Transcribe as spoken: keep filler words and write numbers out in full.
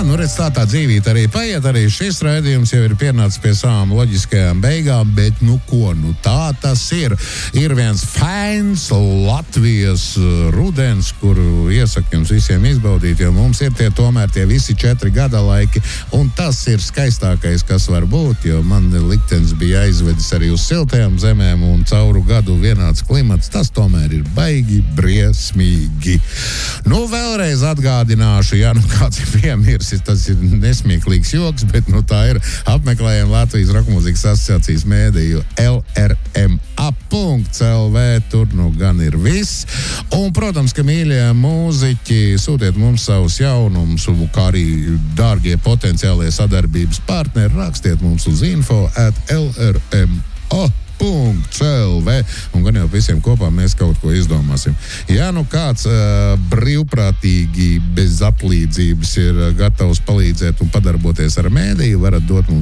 nu redz, tā tā dzīvīte arī paiet, arī šis raidījums jau ir pienācis pie savām loģiskajām beigām, bet nu ko, nu tā tas ir. Ir viens fains Latvijas rudens, kuru iesaku jums visiem izbaudīt, jo mums ir tie tomēr tie visi četri gada laiki, un tas ir skaistākais, kas var būt, jo man liktenis bija aizvedis arī uz siltajām zemēm un cauru gadu vienāds klimats, tas tomēr ir baigi briesmīgi. Nu, vēlreiz atgādināšu, ja nu kāds ir piemirsis, tas ir nesmieklīgs joks, bet nu tā ir. Apmeklējam Latvijas Rokmūzikas asociācijas mēdīju L R M A punkts L V, tur nu gan ir viss. Un, protams, ka mīļie mūziķi, sūtiet mums savus jaunumus, kā arī dārgie potenciālie sadarbības partneri, rakstiet mums uz info at L R M A punkts L V, un gan jau visiem kopā mēs kaut ko izdomāsim. Ja nu kāds uh, brīvprātīgi bez atlīdzības ir gatavs palīdzēt un padarboties ar mēdīju, varat dot mums